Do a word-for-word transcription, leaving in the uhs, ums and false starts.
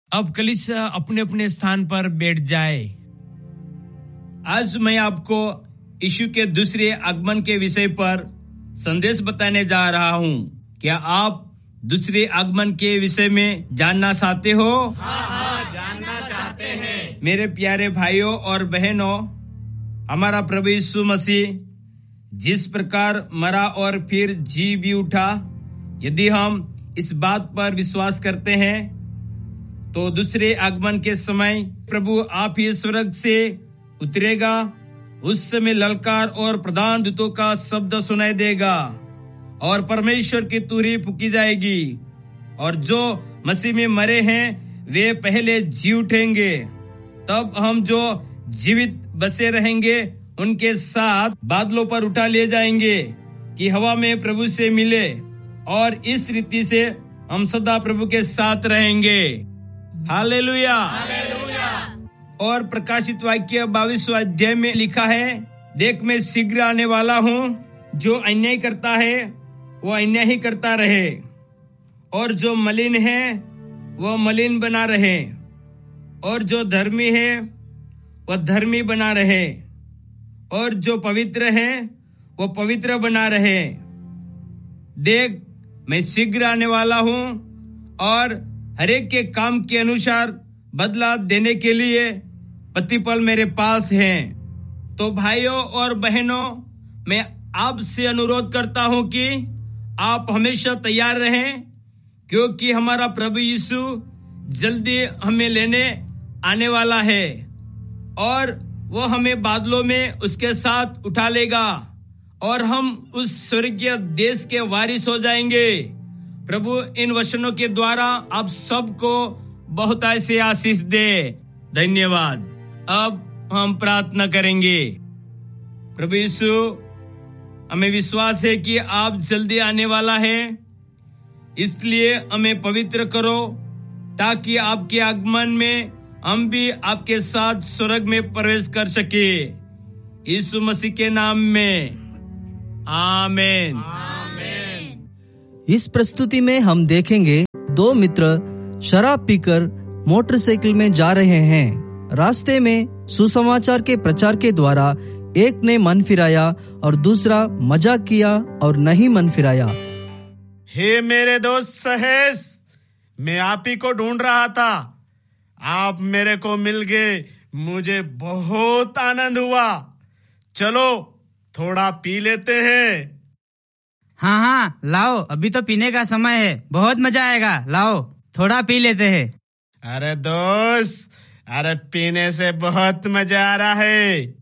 अब कलीसिया अपने अपने स्थान पर बैठ जाए। आज मैं आपको यीशु के दूसरे आगमन के विषय पर संदेश बताने जा रहा हूं। क्या आप दूसरे आगमन के विषय में जानना चाहते हो? हाँ हाँ जानना चाहते हैं। मेरे प्यारे भाइयों और बहनों, हमारा प्रभु यीशु मसीह जिस प्रकार मरा और फिर जी भी उठा, यदि हम इस बात पर विश्वास करते हैं तो दूसरे आगमन के समय प्रभु आप ही स्वर्ग से उतरेगा। उस समय ललकार और प्रधान दूतों का शब्द सुनाई देगा और परमेश्वर की तुरही फूकी जाएगी, और जो मसीह में मरे हैं वे पहले जी उठेंगे। तब हम जो जीवित बचे रहेंगे उनके साथ बादलों पर उठा लिए जाएंगे कि हवा में प्रभु से मिले, और इस रीति से हम सदा प्रभु के साथ रहेंगे। हालेलुया। हालेलुया। और प्रकाशित वाक्य बाईसवां अध्याय में लिखा है, देख मैं शीघ्र आने वाला हूँ। जो अन्याय करता है वो अन्याय ही करता रहे, और जो मलिन है वो मलिन बना रहे, और जो धर्मी है वह धर्मी बना रहे, और जो पवित्र है वो पवित्र बना रहे। देख मैं शीघ्र आने वाला हूँ, और हरेक के काम के अनुसार बदला देने के लिए प्रतिफल मेरे पास है। तो भाइयों और बहनों, मैं आपसे अनुरोध करता हूँ कि आप हमेशा तैयार रहें, क्योंकि हमारा प्रभु यीशु जल्दी हमें लेने आने वाला है, और वो हमें बादलों में उसके साथ उठा लेगा, और हम उस स्वर्गीय देश के वारिस हो जाएंगे। प्रभु इन वचनों के द्वारा आप सबको बहुत ऐसे आशीष दे। धन्यवाद। अब हम प्रार्थना करेंगे। प्रभु यीशु, हमें विश्वास है कि आप जल्दी आने वाला है, इसलिए हमें पवित्र करो ताकि आपके आगमन में हम भी आपके साथ स्वर्ग में प्रवेश कर सके। यीशु मसीह के नाम में आमीन। आमीन। इस प्रस्तुति में हम देखेंगे दो मित्र शराब पीकर मोटरसाइकिल में जा रहे हैं। रास्ते में सुसमाचार के प्रचार के द्वारा एक ने मन फिराया और दूसरा मजाक किया और नहीं मन फिराया। हे मेरे दोस्त सहेस, मैं आप ही को ढूंढ रहा था। आप मेरे को मिल गए, मुझे बहुत आनंद हुआ। चलो थोड़ा पी लेते हैं। हाँ हाँ लाओ, अभी तो पीने का समय है, बहुत मजा आएगा। लाओ थोड़ा पी लेते हैं। अरे दोस्त, अरे पीने से बहुत मजा आ रहा है।